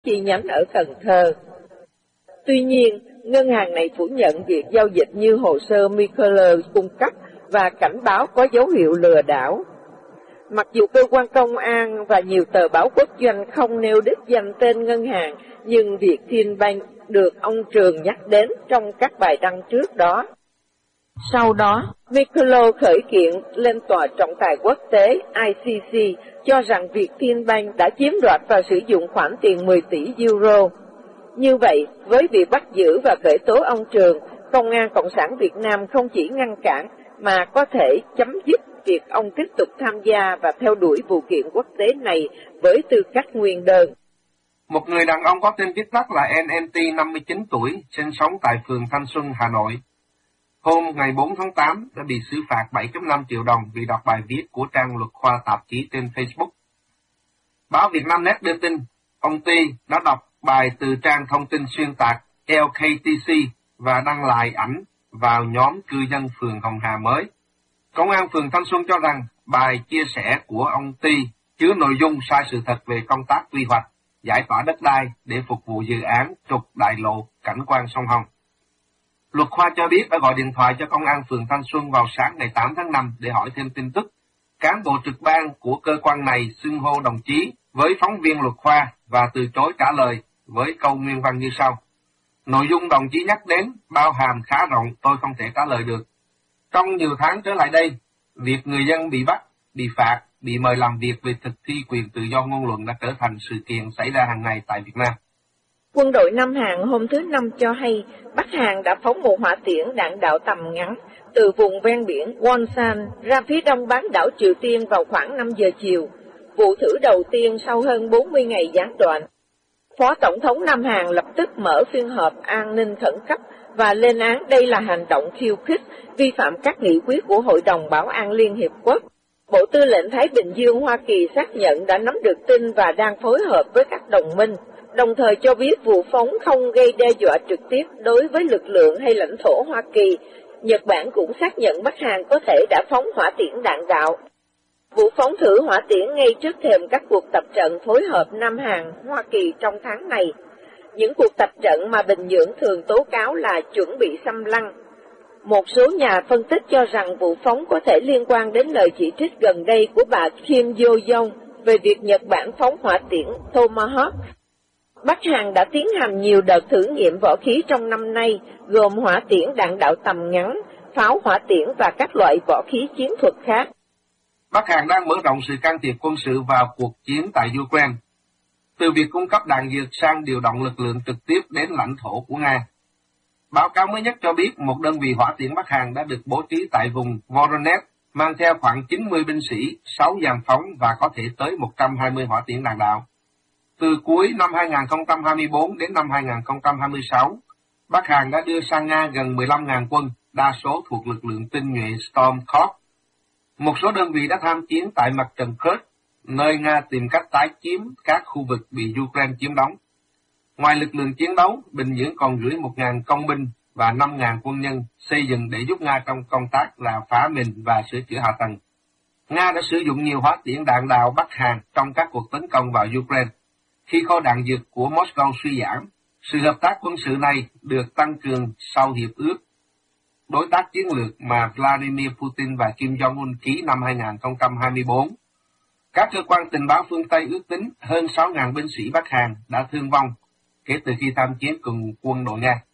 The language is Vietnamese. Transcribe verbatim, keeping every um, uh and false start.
chi nhánh ở Cần Thơ. Tuy nhiên, ngân hàng này phủ nhận việc giao dịch như hồ sơ Michael cung cấp và cảnh báo có dấu hiệu lừa đảo. Mặc dù cơ quan công an và nhiều tờ báo quốc doanh không nêu đích danh tên ngân hàng, nhưng Vietinbank được ông Trường nhắc đến trong các bài đăng trước đó. Sau đó, Michael khởi kiện lên Tòa trọng tài quốc tế I C C cho rằng Vietinbank đã chiếm đoạt và sử dụng khoản tiền mười tỷ euro. Như vậy, với việc bắt giữ và khởi tố ông Trường, Công an Cộng sản Việt Nam không chỉ ngăn cản mà có thể chấm dứt việc ông tiếp tục tham gia và theo đuổi vụ kiện quốc tế này với tư cách nguyên đơn. Một người đàn ông có tên viết tắt là en en tê, năm mươi chín tuổi, sinh sống tại phường Thanh Xuân, Hà Nội. Hôm ngày bốn tháng tám đã bị xử phạt bảy phẩy năm triệu đồng vì đọc bài viết của trang luật khoa tạp chí trên Facebook. Báo Vietnamnet đưa tin, ông Ty đã đọc bài từ trang thông tin xuyên tạc L K T C và đăng lại ảnh vào nhóm cư dân phường Hồng Hà mới. Công an phường Thanh Xuân cho rằng bài chia sẻ của ông Ty chứa nội dung sai sự thật về công tác quy hoạch, giải tỏa đất đai để phục vụ dự án trục đại lộ cảnh quan sông Hồng. Luật khoa cho biết đã gọi điện thoại cho công an phường Thanh Xuân vào sáng ngày tám tháng năm để hỏi thêm tin tức. Cán bộ trực ban của cơ quan này xưng hô đồng chí với phóng viên luật khoa và từ chối trả lời với câu nguyên văn như sau. Nội dung đồng chí nhắc đến bao hàm khá rộng, tôi không thể trả lời được. Trong nhiều tháng trở lại đây, việc người dân bị bắt, bị phạt, bị mời làm việc về thực thi quyền tự do ngôn luận đã trở thành sự kiện xảy ra hàng ngày tại Việt Nam. Quân đội Nam Hàn hôm thứ Năm cho hay Bắc Hàn đã phóng một hỏa tiễn đạn đạo tầm ngắn từ vùng ven biển Wonsan ra phía đông bán đảo Triều Tiên vào khoảng năm giờ chiều, vụ thử đầu tiên sau hơn bốn mươi ngày gián đoạn. Phó Tổng thống Nam Hàn lập tức mở phiên họp an ninh khẩn cấp và lên án đây là hành động khiêu khích, vi phạm các nghị quyết của Hội đồng Bảo an Liên Hiệp Quốc. Bộ Tư lệnh Thái Bình Dương Hoa Kỳ xác nhận đã nắm được tin và đang phối hợp với các đồng minh, đồng thời cho biết vụ phóng không gây đe dọa trực tiếp đối với lực lượng hay lãnh thổ Hoa Kỳ. Nhật Bản cũng xác nhận Bắc Hàn có thể đã phóng hỏa tiễn đạn đạo. Vụ phóng thử hỏa tiễn ngay trước thềm các cuộc tập trận phối hợp Nam Hàn, Hoa Kỳ trong tháng này. Những cuộc tập trận mà Bình Nhưỡng thường tố cáo là chuẩn bị xâm lăng. Một số nhà phân tích cho rằng vụ phóng có thể liên quan đến lời chỉ trích gần đây của bà Kim Yo-jong về việc Nhật Bản phóng hỏa tiễn Tomahawk. Bắc Hàn đã tiến hành nhiều đợt thử nghiệm võ khí trong năm nay, gồm hỏa tiễn đạn đạo tầm ngắn, pháo hỏa tiễn và các loại võ khí chiến thuật khác. Bắc Hàn đang mở rộng sự can thiệp quân sự vào cuộc chiến tại Ukraine, từ việc cung cấp đạn dược sang điều động lực lượng trực tiếp đến lãnh thổ của Nga. Báo cáo mới nhất cho biết một đơn vị hỏa tiễn Bắc Hàn đã được bố trí tại vùng Voronezh, mang theo khoảng chín mươi binh sĩ, sáu dàn phóng và có thể tới một trăm hai mươi hỏa tiễn đạn đạo. Từ cuối năm hai nghìn không trăm hai mươi tư đến năm hai nghìn không trăm hai mươi sáu, Bắc Hàn đã đưa sang Nga gần mười lăm nghìn quân, đa số thuộc lực lượng tinh nhuệ Storm Corps. Một số đơn vị đã tham chiến tại mặt trận Kursk, nơi Nga tìm cách tái chiếm các khu vực bị Ukraine chiếm đóng. Ngoài lực lượng chiến đấu, Bình Nhưỡng còn gửi một nghìn công binh và năm nghìn quân nhân xây dựng để giúp Nga trong công tác là phá mìn và sửa chữa hạ tầng. Nga đã sử dụng nhiều hỏa tiễn đạn đạo Bắc Hàn trong các cuộc tấn công vào Ukraine. Khi kho đạn dược của Moscow suy giảm, sự hợp tác quân sự này được tăng cường sau hiệp ước đối tác chiến lược mà Vladimir Putin và Kim Jong-un ký năm hai nghìn không trăm hai mươi tư. Các cơ quan tình báo phương Tây ước tính hơn sáu nghìn binh sĩ Bắc Hàn đã thương vong kể từ khi tham chiến cùng quân đội Nga.